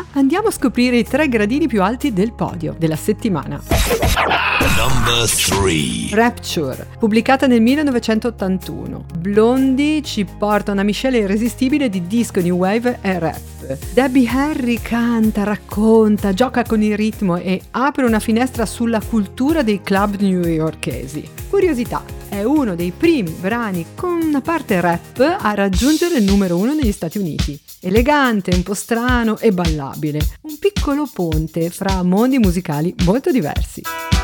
andiamo a scoprire i 3 gradini più alti del podio della settimana. Number 3. Rapture, pubblicata nel 1981. Blondie ci porta una miscela irresistibile di disco new wave e rap. Debbie Harry canta, racconta, gioca con il ritmo e apre una finestra sulla cultura dei club newyorkesi. Curiosità, è uno dei primi brani con una parte rap a raggiungere il numero 1 negli Stati Uniti. Elegante, un po' strano e ballabile. Un piccolo ponte fra mondi musicali molto diversi.